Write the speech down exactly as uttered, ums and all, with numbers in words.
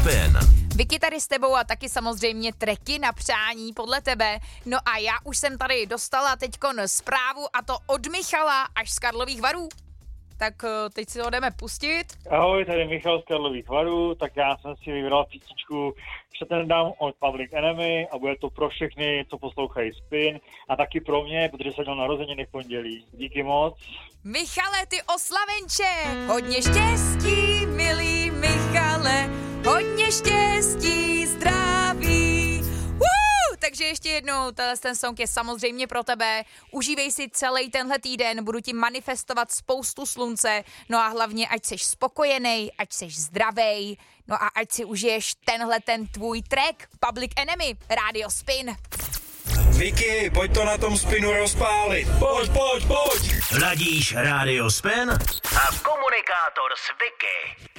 Spin. Vicky tady s tebou a taky samozřejmě treky na přání podle tebe. No a já už jsem tady dostala teďkon zprávu a to od Michala až z Karlových Varů. Tak teď si ho jdeme pustit. Ahoj, tady Michal z Karlových Varů, tak já jsem si vybral písničku Shut Down od Public Enemy a bude to pro všechny, co poslouchají Spin a taky pro mě, protože jsem měl narozeniny v pondělí. Díky moc. Michale, ty oslavenče, hodně štěstí, milý Michale, hodně štěstí, zdraví. Woo! Takže ještě jednou, ten song je samozřejmě pro tebe. Užívej si celý tenhle týden, budu ti manifestovat spoustu slunce, no a hlavně ať seš spokojenej, ať seš zdravej, no a ať si užiješ tenhle ten tvůj track Public Enemy, Radio Spin. Vicky, pojď to na tom Spinu rozpálit. Pojď, pojď, pojď. Ladíš Radio Spin a komunikátor s Vicky.